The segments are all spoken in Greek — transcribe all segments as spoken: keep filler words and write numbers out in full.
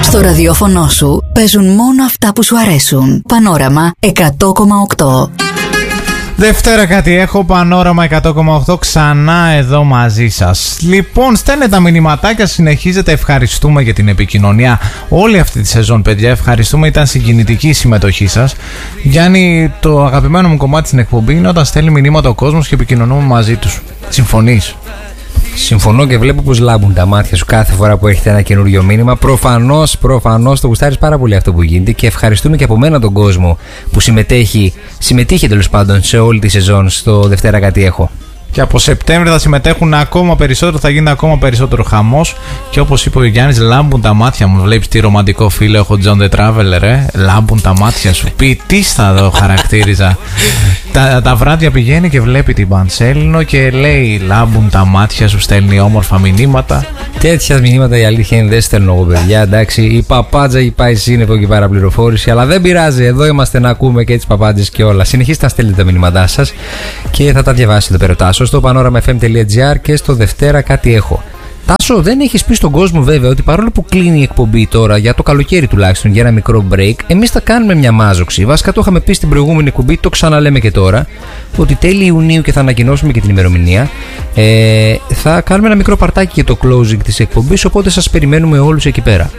Στο ραδιόφωνο σου παίζουν μόνο αυτά που σου αρέσουν. Πανόραμα εκατό κόμμα οκτώ. Δευτέρα κάτι έχω, Πανόραμα εκατό κόμμα οκτώ, ξανά εδώ μαζί σας. Λοιπόν, στέλνετε τα μηνυματάκια, συνεχίζετε, ευχαριστούμε για την επικοινωνία όλη αυτή τη σεζόν, παιδιά, ευχαριστούμε, ήταν συγκινητική η συμμετοχή σας. Γιάννη, το αγαπημένο μου κομμάτι στην εκπομπή είναι όταν στέλνει μηνύματα ο κόσμος και επικοινωνούμε μαζί τους. Συμφωνείς? Συμφωνώ και βλέπω πως λάμπουν τα μάτια σου κάθε φορά που έχετε ένα καινούριο μήνυμα. Προφανώς, προφανώς το γουστάρεις πάρα πολύ αυτό που γίνεται και ευχαριστούμε και από μένα τον κόσμο που συμμετέχει, συμμετείχε τέλος πάντων σε όλη τη σεζόν στο Δευτέρα κάτι έχω. Και από Σεπτέμβρη θα συμμετέχουν ακόμα περισσότερο, θα γίνει ακόμα περισσότερο χαμός. Και όπως είπε ο Γιάννης, λάμπουν τα μάτια μου. Βλέπεις τι ρομαντικό φίλο έχω, John the Traveler, ε? Λάμπουν τα μάτια σου. Ποιητής θα το χαρακτήριζα. τα, τα βράδια πηγαίνει και βλέπει την Πανσέλινο και λέει λάμπουν τα μάτια σου, στέλνει όμορφα μηνύματα. Τέτοια μηνύματα η αλήθεια είναι δεν στέλνω εγώ, παιδιά. Εντάξει, η παπάντζα η πάει σύννεφο και η παραπληροφόρηση, αλλά δεν πειράζει. Εδώ είμαστε να ακούμε και τις παπάντζες και όλα. Συνεχίστε να στέλνετε τα μηνύματά σας και θα τα διαβάσετε περιτάσω στο πανόραμα εφ εμ τελεία τζι άρ και στο Δευτέρα κάτι έχω. Τάσο, δεν έχεις πει στον κόσμο βέβαια ότι παρόλο που κλείνει η εκπομπή τώρα, για το καλοκαίρι τουλάχιστον, για ένα μικρό break, εμείς θα κάνουμε μια μάζοξη. Βασικά το είχαμε πει στην προηγούμενη εκπομπή, το ξαναλέμε και τώρα, ότι τέλη Ιουνίου, και θα ανακοινώσουμε και την ημερομηνία, ε, θα κάνουμε ένα μικρό παρτάκι για το closing της εκπομπής, οπότε σας περιμένουμε όλους εκεί πέρα.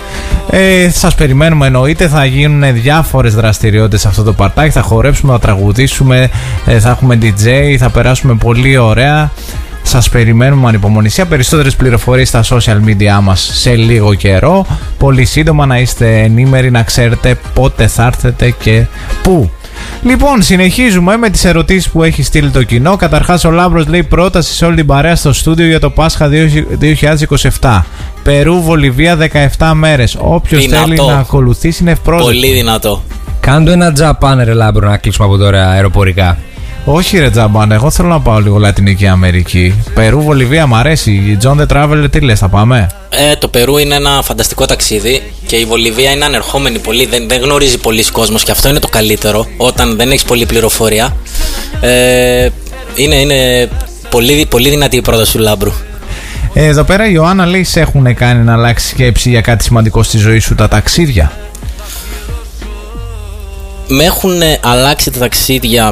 Ε, σας περιμένουμε, εννοείται, θα γίνουν διάφορες δραστηριότητες σε αυτό το παρτάκι, θα χορέψουμε, θα τραγουδήσουμε, ε, θα έχουμε ντι τζέι, θα περάσουμε πολύ ωραία. Σας περιμένουμε με ανυπομονησία. Περισσότερες πληροφορίες στα social media μας σε λίγο καιρό. Πολύ σύντομα να είστε ενήμεροι, να ξέρετε πότε θα έρθετε και πού. Λοιπόν, συνεχίζουμε με τις ερωτήσεις που έχει στείλει το κοινό. Καταρχάς, ο Λάμπρος λέει πρόταση σε όλη την παρέα στο στούντιο για το Πάσχα δύο χιλιάδες είκοσι επτά. Περού, Βολιβία, δεκαεπτά μέρες. Όποιος θέλει να ακολουθήσει είναι ευπρόσδεκτο. Πολύ δυνατό. Κάντο ένα Τζαπάν, ρε Λάμπρο, να κλείσουμε από τώρα αεροπορικά. Όχι ρε Τζαμπάν, εγώ θέλω να πάω λίγο Λατινική Αμερική. Περού, Βολιβία, μ' αρέσει. Η John the Traveler, τι λες, θα πάμε? Ε, το Περού είναι ένα φανταστικό ταξίδι και η Βολιβία είναι ανερχόμενη πολύ. Δεν, δεν γνωρίζει πολλοί κόσμος και αυτό είναι το καλύτερο. Όταν δεν έχεις πολλή πληροφορία. Ε, είναι είναι πολύ, πολύ δυνατή η πρόταση του Λάμπρου. Ε, εδώ πέρα η Ιωάννα λέει: σε έχουν κάνει να αλλάξει σκέψη για κάτι σημαντικό στη ζωή σου τα ταξίδια? Με έχουν αλλάξει τα ταξίδια.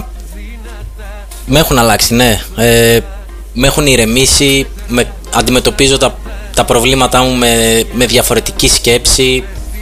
Με έχουν αλλάξει, ναι. Ε, με έχουν ηρεμήσει, με, αντιμετωπίζω τα, τα προβλήματά μου με, με διαφορετική σκέψη.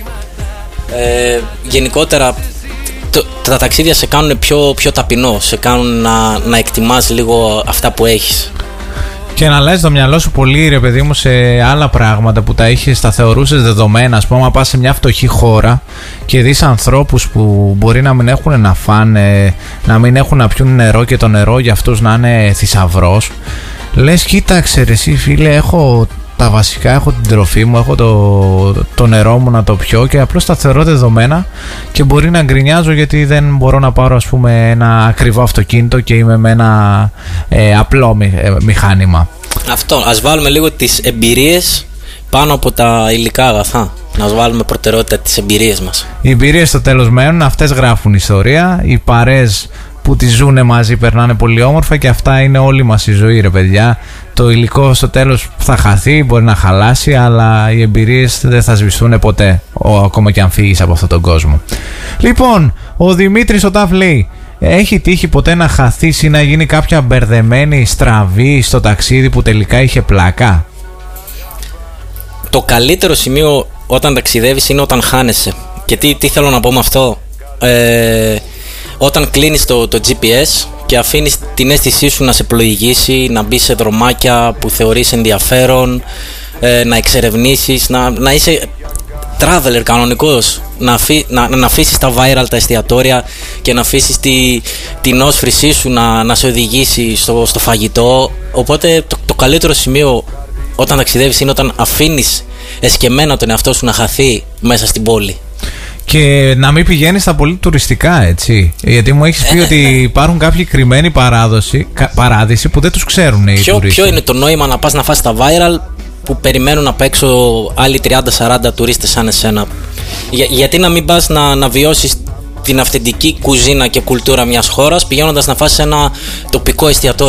Ε, γενικότερα το, τα ταξίδια σε κάνουν πιο, πιο ταπεινό, σε κάνουν να, να εκτιμάς λίγο αυτά που έχεις. Και να λες το μυαλό σου πολύ, ρε παιδί μου, σε άλλα πράγματα που τα είχες, τα θεωρούσες δεδομένα. Ας πούμε, να πας σε μια φτωχή χώρα και δεις ανθρώπους που μπορεί να μην έχουν να φάνε, να μην έχουν να πιούν νερό και το νερό για αυτούς να είναι θησαυρός. Λες, κοίταξε ρε εσύ φίλε, έχω τα βασικά, έχω την τροφή μου, έχω το, το νερό μου να το πιω και απλώς τα θεωρώ δεδομένα και μπορεί να γκρινιάζω γιατί δεν μπορώ να πάρω, ας πούμε, ένα ακριβό αυτοκίνητο και είμαι με ένα ε, απλό μη, ε, μηχάνημα. Αυτό, ας βάλουμε λίγο τις εμπειρίες πάνω από τα υλικά αγαθά. Να βάλουμε προτεραιότητα τις εμπειρίες μας. Οι εμπειρίες στο τέλος μένουν, αυτές γράφουν ιστορία. Οι παρέες που τις ζουνε μαζί περνάνε πολύ όμορφα και αυτά είναι όλη μας η ζωή, ρε παιδιά. Το υλικό στο τέλος θα χαθεί, μπορεί να χαλάσει, αλλά οι εμπειρίες δεν θα σβηστούν ποτέ, ο, ακόμα και αν φύγεις από αυτόν τον κόσμο. Λοιπόν, ο Δημήτρης ο Ταφ λέει: έχει τύχει ποτέ να χαθείς ή να γίνει κάποια μπερδεμένη στραβή στο ταξίδι που τελικά είχε πλάκα? Το καλύτερο σημείο όταν ταξιδεύεις είναι όταν χάνεσαι. Και τι, τι θέλω να πω με αυτό? Ε, όταν κλείνεις το, το τζι πι ες και αφήνεις την αίσθησή σου να σε πλοηγήσει, να μπει σε δρομάκια που θεωρείς ενδιαφέρον, ε, να εξερευνήσεις, να, να είσαι traveler κανονικός, να, αφή, να, να αφήσεις τα viral, τα εστιατόρια και να αφήσεις τη, την όσφρησή σου να, να σε οδηγήσει στο, στο φαγητό. Οπότε το, το καλύτερο σημείο όταν ταξιδεύεις είναι όταν αφήνεις εσκεμμένα τον εαυτό σου να χαθεί μέσα στην πόλη. Και να μην πηγαίνεις στα πολύ τουριστικά, έτσι. Γιατί μου έχεις πει ότι υπάρχουν κάποιοι κρυμμένοι παράδοση, παράδεισοι που δεν τους ξέρουν οι ποιο, τουρίστες. Ποιο είναι το νόημα να πας να φας τα viral που περιμένουν απ' έξω άλλοι τριάντα σαράντα τουρίστες σαν εσένα? Για, γιατί να μην πας να, να βιώσεις την αυθεντική κουζίνα και κουλτούρα μιας χώρας πηγαίνοντας να φας σε ένα τοπικό εστιατόριο?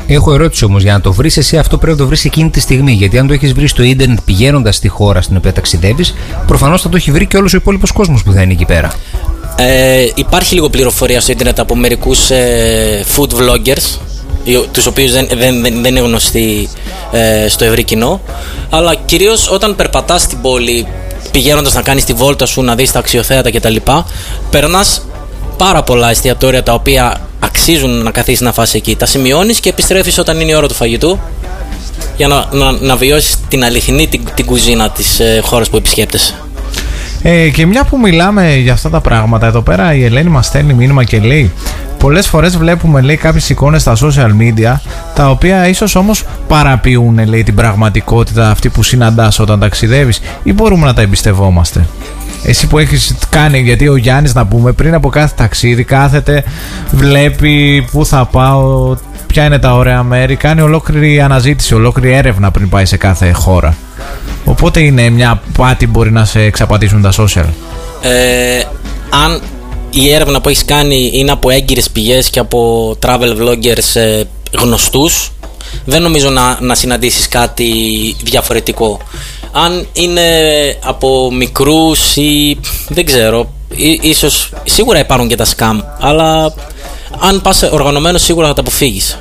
Έχω ερώτηση όμως, για να το βρεις εσύ αυτό πρέπει να το βρεις εκείνη τη στιγμή. Γιατί αν το έχεις βρει στο ίντερνετ πηγαίνοντας στη χώρα στην οποία ταξιδεύεις, προφανώς θα το έχει βρει και όλος ο υπόλοιπος κόσμος που θα είναι εκεί πέρα. Ε, υπάρχει λίγο πληροφορία στο ίντερνετ από μερικούς ε, food vloggers, τους οποίους δεν, δεν, δεν, δεν είναι γνωστοί ε, στο ευρύ κοινό. Αλλά κυρίως όταν περπατάς στην πόλη, πηγαίνοντας να κάνεις τη βόλτα σου, να δεις τα αξιοθέατα κτλ., περνάς πάρα πολλά εστιατόρια τα οποία αξίζουν να καθίσεις να φας εκεί. Τα σημειώνεις και επιστρέφεις όταν είναι η ώρα του φαγητού, για να, να, να βιώσεις την αληθινή την, την κουζίνα της ε, χώρας που επισκέπτεσαι. Ε, και μια που μιλάμε για αυτά τα πράγματα, εδώ πέρα η Ελένη μας στέλνει μήνυμα και λέει: πολλές φορές βλέπουμε, λέει, κάποιες εικόνες στα social media, τα οποία ίσως όμως παραποιούν, λέει, την πραγματικότητα αυτή που συναντάς όταν ταξιδεύεις, ή μπορούμε να τα εμπιστευόμαστε? Εσύ που έχεις κάνει, γιατί ο Γιάννης, να πούμε, πριν από κάθε ταξίδι κάθεται, βλέπει πού θα πάω, ποια είναι τα ωραία μέρη, κάνει ολόκληρη αναζήτηση, ολόκληρη έρευνα πριν πάει σε κάθε χώρα. Οπότε είναι μια πάτη, μπορεί να σε εξαπατήσουν τα social. Ε, αν η έρευνα που έχεις κάνει είναι από έγκυρες πηγές και από travel vloggers ε, γνωστούς, δεν νομίζω να, να συναντήσεις κάτι διαφορετικό. Αν είναι από μικρούς ή δεν ξέρω, ή, ίσως σίγουρα υπάρχουν και τα scam, αλλά αν πας οργανωμένος σίγουρα θα τα αποφύγεις.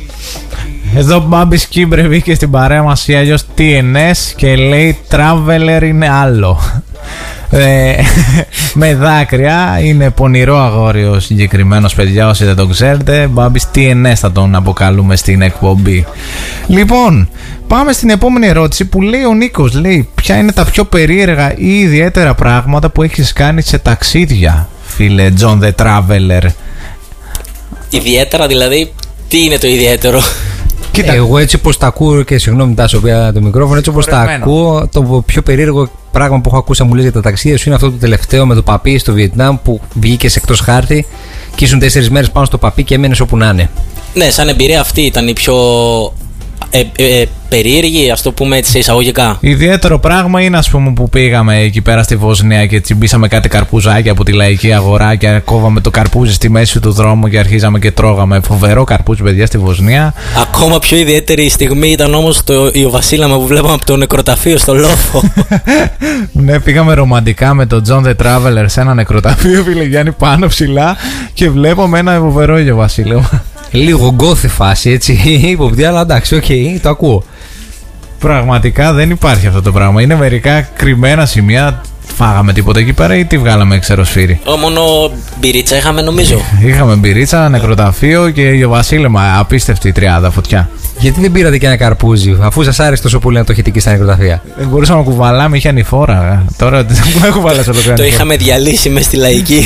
Εδώ Μπάμπης Κίμπρε βγήκε στην παρέα μας ή αλλιώς τι εν ες και λέει traveler είναι άλλο. Ε, με δάκρυα, είναι πονηρό αγόρι ο συγκεκριμένος, παιδιά, όσοι δεν τον ξέρετε. Μπάμπης τι εν ες θα τον αποκαλούμε στην εκπομπή. Λοιπόν, πάμε στην επόμενη ερώτηση που λέει ο Νίκος. Λέει: ποια είναι τα πιο περίεργα ή ιδιαίτερα πράγματα που έχεις κάνει σε ταξίδια, φίλε John the Traveler? Ιδιαίτερα δηλαδή, τι είναι το ιδιαίτερο? Κοίτα. Εγώ έτσι όπως τα ακούω, και συγγνώμη Τάσο πια το μικρόφωνο, έτσι όπως τα ακούω, το πιο περίεργο πράγμα που έχω ακούσει να μου λες για τα ταξίδια σου είναι αυτό το τελευταίο με το παπί στο Βιετνάμ, που βγήκες εκτός χάρτη και ήσουν τέσσερις μέρες πάνω στο παπί και έμενες όπου να είναι. Ναι, σαν εμπειρία αυτή ήταν η πιο ε, ε, περίεργη, ας το πούμε έτσι σε εισαγωγικά. Ιδιαίτερο πράγμα είναι, ας πούμε, που πήγαμε εκεί πέρα στη Βοσνία και τσιμπήσαμε κάτι καρπουζάκια από τη λαϊκή αγορά και κόβαμε το καρπούζι στη μέση του δρόμου και αρχίζαμε και τρώγαμε. Φοβερό καρπούζι, παιδιά, στη Βοσνία. Ακόμα πιο ιδιαίτερη στιγμή ήταν όμως το Ιωβασίλαμα που βλέπαμε από το νεκροταφείο στο λόφο. Ναι, πήγαμε ρομαντικά με τον John the Traveler σε ένα νεκροταφείο, φίλε Γιάννη, πάνω ψηλά, και βλέπαμε ένα φοβερό Ιωβασίλαμα. Λίγο γκόθε φάση, έτσι, υποπτή, αλλά εντάξει, οκ, okay, το ακούω. Πραγματικά δεν υπάρχει αυτό το πράγμα. Είναι μερικά κρυμμένα σημεία. Φάγαμε τίποτα εκεί πέρα ή τι βγάλαμε ξεροσφύρι? Ω, μόνο μπυρίτσα είχαμε, νομίζω. Είχαμε μπυρίτσα, νεκροταφείο και Ιωβασίλεμα. Απίστευτη τριάδα, φωτιά. Γιατί δεν πήρατε και ένα καρπούζι, αφού σας άρεσε τόσο πολύ να το έχετε εκεί στα νεκροταφεία? Δεν μπορούσαμε να κουβαλάμε, είχε ανηφόρα. Τώρα δεν κουβαλάς ολοκληρώνει. Το είχαμε διαλύσει μες στη λαϊκή.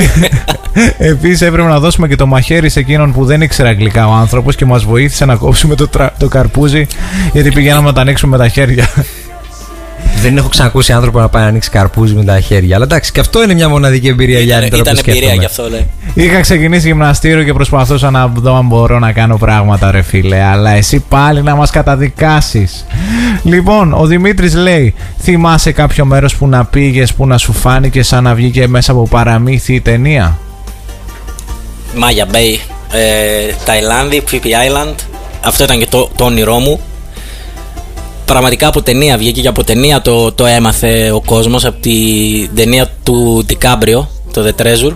Επίσης έπρεπε να δώσουμε και το μαχαίρι σε εκείνον που δεν ήξερε αγγλικά ο άνθρωπος και μας βοήθησε να κόψουμε το, τρα... το καρπούζι, γιατί πηγαίναμε να το ανοίξουμε με τα χέρια. Δεν έχω ξανακούσει άνθρωπο να πάει να ανοίξει καρπούζι με τα χέρια. Αλλά εντάξει, και αυτό είναι μια μοναδική εμπειρία, Γιάννη. Ήταν, ήταν εμπειρία γι' αυτό, λέει. Είχα ξεκινήσει γυμναστήριο και προσπαθούσα να δω αν μπορώ να κάνω πράγματα, ρε φίλε. Αλλά εσύ πάλι να μας καταδικάσεις. Λοιπόν, ο Δημήτρης λέει: θυμάσαι κάποιο μέρος που να πήγες που να σου φάνηκε σαν να βγήκε μέσα από παραμύθι η ταινία? Μάγια Μπέι, ε, Ταϊλάνδη, Phi Island. Αυτό ήταν και το, το όνειρό μου. Πραγματικά από ταινία βγήκε και από ταινία το, το έμαθε ο κόσμος, από την ταινία του Ντικάμπριο, το The Treasure.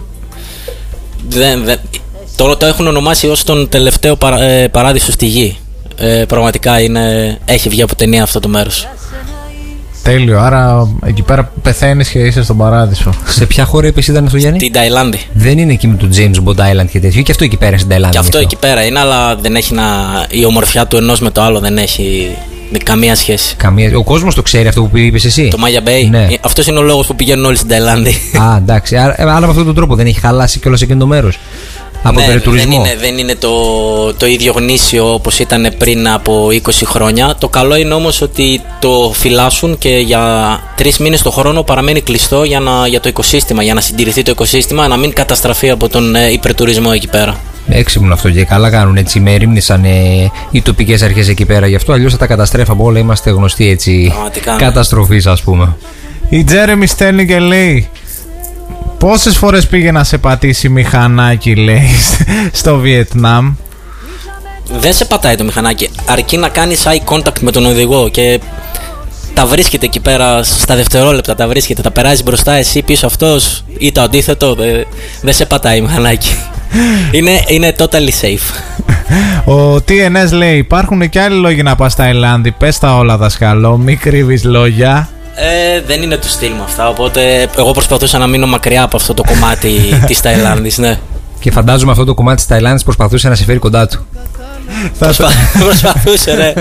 Δεν, δεν, το, το έχουν ονομάσει ως τον τελευταίο παρα, ε, παράδεισο στη γη. Ε, πραγματικά είναι, έχει βγει από ταινία αυτό το μέρος. Τέλειο, άρα εκεί πέρα πεθαίνεις και είσαι στον παράδεισο. Σε ποια χώρα είπες ήταν αυτό, Γιάννη? Στην Ταϊλάνδη. Δεν είναι εκεί με το James Bond Island και τέτοιο? Και αυτό εκεί πέρα στην Ταϊλάνδη? Και αυτό εκεί πέρα είναι, αλλά δεν έχει να, η ομορφιά του ενός με το άλλο δεν έχει καμία σχέση. Καμία... Ο κόσμος το ξέρει αυτό που είπες εσύ? Το Μάγια Μπέι. Ναι. Αυτός είναι ο λόγος που πηγαίνουν όλοι στην Ταϊλάνδη. Α, εντάξει. Άρα, άρα με αυτόν τον τρόπο δεν έχει χαλάσει κιόλας εκείνο το μέρος? Από ναι, περιτουρισμό. Δεν είναι, δεν είναι το, το ίδιο γνήσιο όπως ήταν πριν από είκοσι χρόνια. Το καλό είναι όμως ότι το φυλάσσουν και για τρεις μήνες το χρόνο παραμένει κλειστό για, να, για το οικοσύστημα, για να συντηρηθεί το οικοσύστημα, να μην καταστραφεί από τον ε, υπερτουρισμό εκεί πέρα. Έξυπνο αυτό και καλά κάνουν, έτσι. Με ερήμνησαν ε, οι τοπικές αρχές εκεί πέρα. Γι' αυτό αλλιώς θα τα καταστρέφαμε όλα. Είμαστε γνωστοί, έτσι, καταστροφής, ας πούμε. Η Τζέρεμι στέλνει και λέει: πόσες φορές πήγε να σε πατήσει μηχανάκι, λέει, στο Βιετνάμ? δεν σε πατάει το μηχανάκι, αρκεί να κάνεις eye contact με τον οδηγό και τα βρίσκεται εκεί πέρα στα δευτερόλεπτα, τα βρίσκεται, τα περάζει μπροστά εσύ, πίσω αυτός ή το αντίθετο, δεν δε σε πατάει μηχανάκι. είναι, είναι totally safe. Ο τι εν ες λέει: υπάρχουν και άλλοι λόγοι να πας Ταϊλάνδη. Πες τα όλα, δασκαλό, μη κρύβεις λόγια. Ε, δεν είναι του στυλ μου αυτά, οπότε εγώ προσπαθούσα να μείνω μακριά από αυτό το κομμάτι της Ταϊλάνδης, ναι. Και φαντάζομαι αυτό το κομμάτι της Ταϊλάνδης προσπαθούσε να σε φέρει κοντά του. Προσπα... Προσπαθούσε, ναι.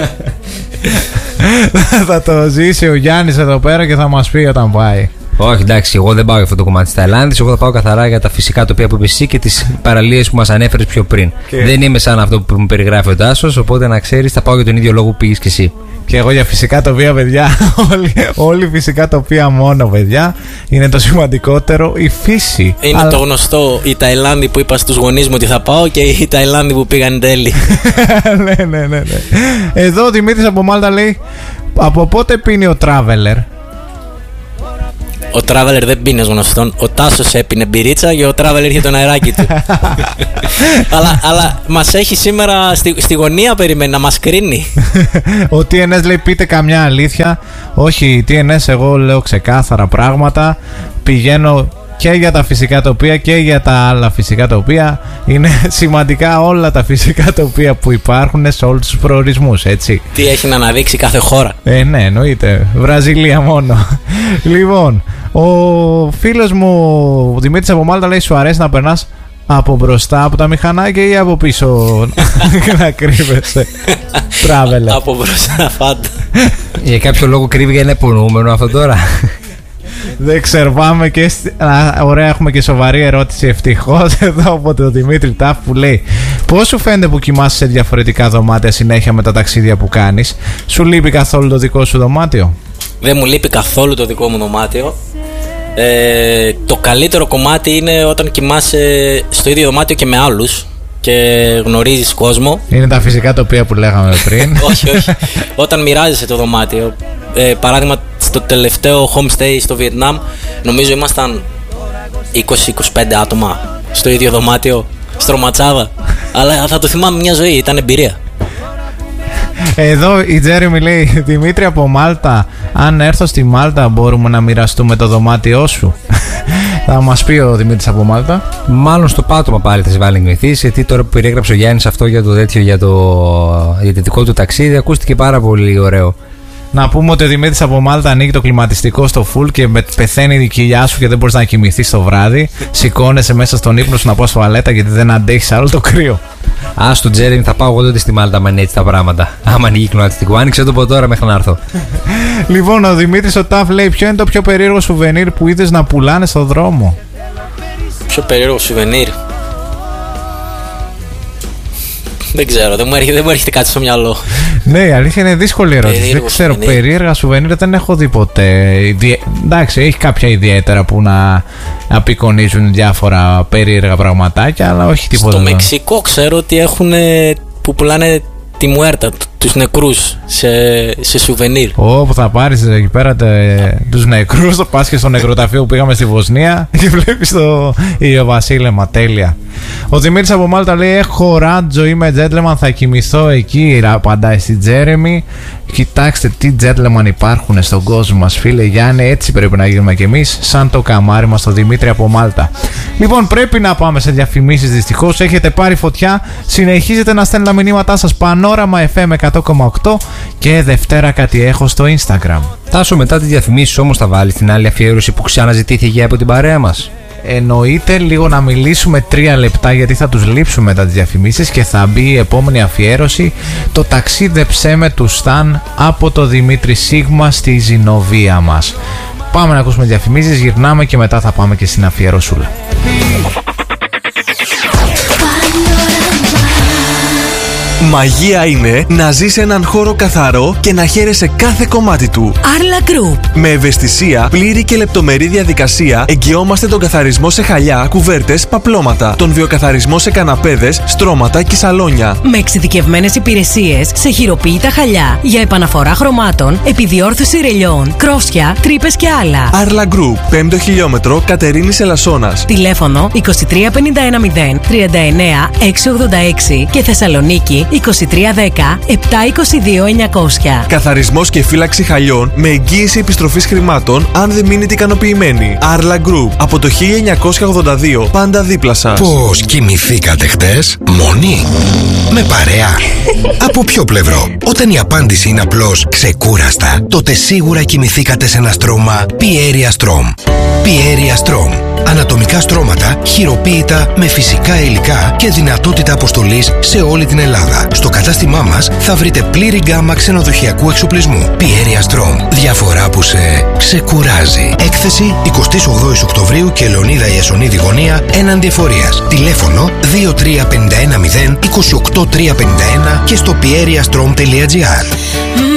Θα το ζήσει ο Γιάννης εδώ πέρα και θα μας πει όταν πάει. Όχι, εντάξει, εγώ δεν πάω για αυτό το κομμάτι της Ταϊλάνδης. Εγώ θα πάω καθαρά για τα φυσικά τοπία που είπες εσύ και τις παραλίες που μας ανέφερες πιο πριν. Και... δεν είμαι σαν αυτό που μου περιγράφει ο Τάσος, οπότε να ξέρεις, θα πάω για τον ίδιο λόγο που πήγες και εσύ. Και εγώ για φυσικά τοπία, παιδιά. Όλοι, όλοι φυσικά τοπία μόνο, παιδιά. Είναι το σημαντικότερο, η φύση. Είναι αλλά... το γνωστό, η Ταϊλάνδη που είπα στους γονείς μου ότι θα πάω και η Ταϊλάνδη που πήγαν εν τέλει. ναι, ναι, ναι, ναι. Εδώ ο Δημήτρης από Μάλτα λέει: από πότε πίνει ο Traveler? Ο Traveler δεν πίνει ως γνωστόν. Ο Τάσος έπινε μπυρίτσα και ο Traveler είχε το αεράκι του. αλλά, αλλά μας έχει σήμερα στη, στη γωνία, περιμένει να μας κρίνει. Ο τι εν ες λέει: πείτε καμιά αλήθεια. Όχι, τι εν ες, εγώ λέω ξεκάθαρα πράγματα. Πηγαίνω και για τα φυσικά τοπία και για τα άλλα φυσικά τοπία. Είναι σημαντικά όλα τα φυσικά τοπία που υπάρχουν σε όλους τους προορισμούς, έτσι. Τι έχει να αναδείξει κάθε χώρα. Ε, ναι, εννοείται. Βραζιλία μόνο. Λοιπόν, ο φίλος μου ο Δημήτρης από Μάλτα λέει: σου αρέσει να περνάς από μπροστά από τα μηχανάκια ή από πίσω να κρύβεσαι? Traveler. Από μπροστά, πάντα. Για κάποιο λόγο κρύβει για ένα υπονοούμενο αυτό τώρα. Δεν ξέρω, πάμε και στη... Α, ωραία, έχουμε και σοβαρή ερώτηση ευτυχώς εδώ από τον Δημήτρη Τάφ που λέει: πώς σου φαίνεται που κοιμάσαι σε διαφορετικά δωμάτια συνέχεια με τα ταξίδια που κάνεις? Σου λείπει καθόλου το δικό σου δωμάτιο? Δεν μου λείπει καθόλου το δικό μου δωμάτιο. ε, Το καλύτερο κομμάτι είναι όταν κοιμάσαι στο ίδιο δωμάτιο και με άλλους και γνωρίζεις κόσμο. Είναι τα φυσικά τοπία που λέγαμε πριν. όχι, όχι. Όταν μοιράζεσαι το δωμάτιο. ε, Παράδειγμα, στο τελευταίο homestay στο Βιετνάμ νομίζω ήμασταν είκοσι με είκοσι πέντε άτομα στο ίδιο δωμάτιο, στρωματσάδα. Αλλά θα το θυμάμαι μια ζωή, ήταν εμπειρία. Εδώ η Τζέρεμι λέει: Δημήτρη από Μάλτα, αν έρθω στη Μάλτα μπορούμε να μοιραστούμε το δωμάτιό σου? Θα μας πει ο Δημήτρης από Μάλτα. Μάλλον στο πάτωμα πάλι θα σε βάλει να εγγυηθείς, γιατί τώρα που περιέγραψε ο Γιάννης αυτό για το τέτοιο, για το διαιτητικό του ταξίδι, ακούστηκε πάρα πολύ ωραίο. Να πούμε ότι ο Δημήτρης από Μάλτα ανοίγει το κλιματιστικό στο full και πεθαίνει η κοιλιά σου και δεν μπορείς να κοιμηθείς το βράδυ. Σηκώνεσαι μέσα στον ύπνο σου να πας τουαλέτα γιατί δεν αντέχεις άλλο το κρύο. Α, στο Τζέρεμι θα πάω εγώ τότε στη Μάλτα, άμα είναι έτσι τα πράγματα. Άμα ανοίγει κλιματιστικό, άνοιξε το από τώρα μέχρι να έρθω. Λοιπόν, ο Δημήτρης ο Ταφ λέει: ποιο είναι το πιο περίεργο σουβενίρ που είδες να πουλάνε στο δρόμο? Πιο περίεργο σουβενίρ? Δεν ξέρω, δεν μου έρχεται, δεν μου έρχεται κάτι στο μυαλό. Ναι, η αλήθεια είναι δύσκολη ερώτηση. Περίεργο δεν ξέρω, σουβενίρ. Περίεργα σουβενίρ δεν έχω δει ποτέ. Εντάξει, έχει κάποια ιδιαίτερα που να απεικονίζουν διάφορα περίεργα πραγματάκια, αλλά όχι τίποτα. Στο Μεξικό ξέρω ότι έχουν που πουλάνε τη μουέρτα, τους νεκρούς σε, σε σουβενίρ. Όπου θα πάρεις εκεί πέρα τους νεκρούς, το πας και στο νεκροταφείο που πήγαμε στη Βοσνία και βλέπεις το ηλιοβασίλεμα. Τέλεια. Ο Δημήτρης από Μάλτα λέει: έχω ράτζο, είμαι gentleman, θα κοιμηθώ εκεί. Απαντάει στη Τζέρεμι. Κοιτάξτε τι gentleman υπάρχουν στον κόσμο μας, φίλε Γιάννη. Έτσι πρέπει να γίνουμε κι εμείς, σαν το καμάρι μας, το Δημήτρη από Μάλτα. Λοιπόν, πρέπει να πάμε σε διαφημίσεις. Δυστυχώς έχετε πάρει φωτιά. Συνεχίζετε να στέλνετε τα μηνύματά σας. Πανόραμα εφ εμ εκατό κόμμα οκτώ και Δευτέρα κάτι έχω στο Instagram. Τάσο, μετά τις διαφημίσεις όμως θα βάλεις την άλλη αφιέρωση που ξαναζητήθηκε από την παρέα μας? Εννοείται, λίγο να μιλήσουμε τρία λεπτά γιατί θα τους λείψουμε μετά τις διαφημίσεις και θα μπει η επόμενη αφιέρωση, το ταξίδεψέ με του Σταν από το Δημήτρη Σίγμα στη Ζηνοβία μας. Πάμε να ακούσουμε διαφημίσεις, γυρνάμε και μετά θα πάμε και στην αφιερωσούλα. Μαγεία είναι να ζεις έναν χώρο καθαρό και να χαίρεσαι κάθε κομμάτι του. Arla Group. Με ευαισθησία, πλήρη και λεπτομερή διαδικασία εγγυόμαστε τον καθαρισμό σε χαλιά, κουβέρτες, παπλώματα, τον βιοκαθαρισμό σε καναπέδες, στρώματα και σαλόνια. Με εξειδικευμένες υπηρεσίες σε χειροποίητα χαλιά για επαναφορά χρωμάτων, επιδιόρθωση ρελιών, κρόσια, τρύπες και άλλα. Arla Group, πέμπτο χιλιόμετρο, Κατερίνης Ελασσόνας. Τηλέφωνο είκοσι τρία πενήντα ένα μηδέν τριάντα εννέα εξακόσια ογδόντα έξι και Θεσσαλονίκη είκοσι τρία δέκα επτά είκοσι δύο εννιακόσια. Καθαρισμός και φύλαξη χαλιών με εγγύηση επιστροφής χρημάτων αν δεν μείνετε ικανοποιημένοι. Arla Group. Από το χίλια εννιακόσια ογδόντα δύο πάντα δίπλα σας. Πώς κοιμηθήκατε χτες? Μόνοι? Με παρέα? Από ποιο πλευρό? Όταν η απάντηση είναι απλώς ξεκούραστα, τότε σίγουρα κοιμηθήκατε σε ένα στρώμα Pieria Strom. Pieria Strom. Ανατομικά στρώματα χειροποίητα με φυσικά υλικά και δυνατότητα αποστολής σε όλη την Ελλάδα. Στο κατάστημά μας θα βρείτε πλήρη γκάμα ξενοδοχειακού εξοπλισμού. Pieria Strom. Διαφορά που σε ξεκουράζει. Έκθεση εικοστή ογδόη Οκτωβρίου και Λεωνίδα Ιασονίδη Γωνία έναντι εφορίας. Τηλέφωνο δύο τρία πέντε ένα μηδέν είκοσι οκτώ τριακόσια πενήντα ένα και στο pieriastrom.gr.